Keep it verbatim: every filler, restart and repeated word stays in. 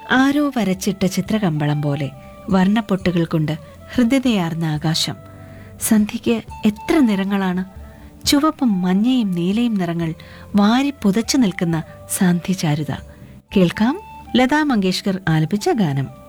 ആരോ വരച്ചിട്ട ചിത്രകമ്പളം പോലെ വർണ്ണപ്പൊട്ടുകൾ കൊണ്ട് ഹൃദ്യതയാർന്ന ആകാശം. സന്ധ്യയ്ക്ക് എത്ര നിറങ്ങളാണ്! ചുവപ്പും മഞ്ഞയും നീലയും നിറങ്ങൾ വാരി പുതച്ചു നിൽക്കുന്ന സാന്ധ്യചാരുത. കേൾക്കാം ലതാ മങ്കേഷ്കർ ആലപിച്ച ഗാനം.